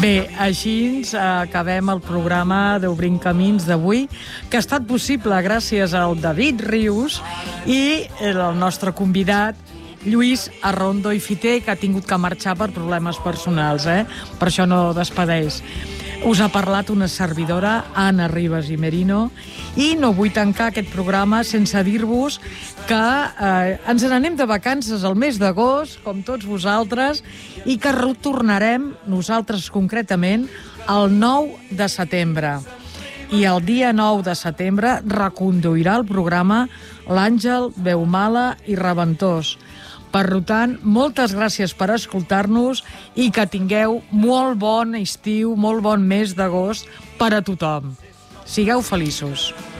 Bé, així acabem el programa d'Obrint Camins d'avui, que ha estat possible gràcies al David Rius i el nostre convidat, Lluís Arrondo i Fiter, que ha tingut que marxar per problemes personals, per això no despedeix. Us ha parlat una servidora, Anna Ribas i Merino, i no vull tancar aquest programa sense dir-vos que ens n'anem de vacances al mes d'agost, com tots vosaltres, i que retornarem, nosaltres concretament, el 9 de setembre. I el dia 9 de setembre reconduirà el programa l'Àngel Beumala i Reventós. Per tant, moltes gràcies per escoltar-nos i que tingueu molt bon estiu, molt bon mes d'agost per a tothom. Sigueu feliços.